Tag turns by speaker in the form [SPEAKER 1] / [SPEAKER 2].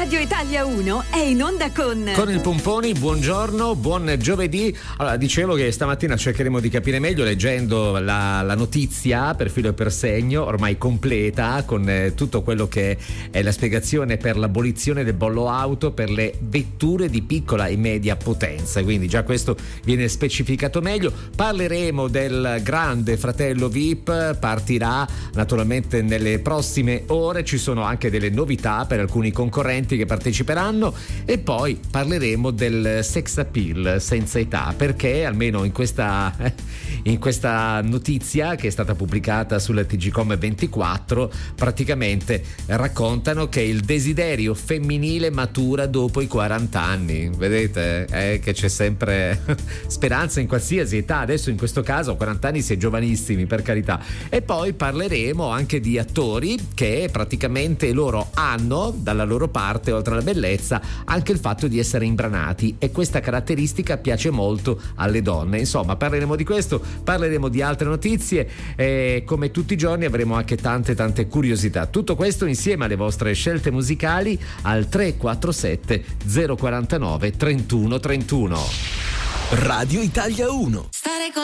[SPEAKER 1] Radio Italia 1 è in onda con
[SPEAKER 2] il Pomponi. Buongiorno, buon giovedì. Allora, dicevo che stamattina cercheremo di capire meglio leggendo la notizia per filo e per segno, ormai completa, con tutto quello che è la spiegazione per l'abolizione del bollo auto per le vetture di piccola e media potenza. Quindi già questo viene specificato meglio. Parleremo del Grande Fratello VIP, partirà naturalmente nelle prossime ore. Ci sono anche delle novità per alcuni concorrenti che parteciperanno, e poi parleremo del sex appeal senza età, perché almeno in questa notizia che è stata pubblicata sulla TGcom 24 praticamente raccontano che il desiderio femminile matura dopo i 40 anni. Vedete che c'è sempre speranza in qualsiasi età. Adesso in questo caso 40 anni si è giovanissimi, per carità. E poi parleremo anche di attori che praticamente loro hanno dalla loro parte, oltre alla bellezza, anche il fatto di essere imbranati, e questa caratteristica piace molto alle donne. Insomma, parleremo di questo, parleremo di altre notizie e come tutti i giorni avremo anche tante curiosità. Tutto questo insieme alle vostre scelte musicali al 347 049 31 31.
[SPEAKER 3] Radio Italia 1.
[SPEAKER 4] Stare con